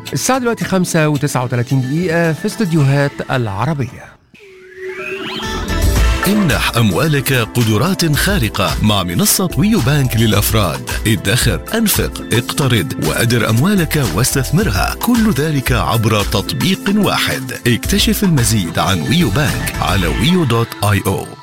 الساعة دلوقتي 5:39 في استديوهات العربية. امنح أموالك قدرات خارقة مع منصة ويو بانك للأفراد. ادخر، أنفق، اقترض وأدر أموالك واستثمرها، كل ذلك عبر تطبيق واحد. اكتشف المزيد عن ويو بانك على wio.io.